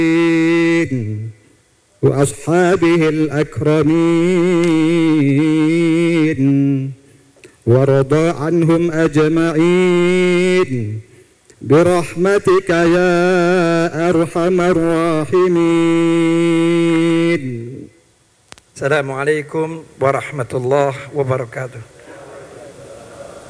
وأصحابه الأكرمين، وارض عنهم أجمعين برحمتك يا أرحم الراحمين. السلام عليكم ورحمة الله وبركاته.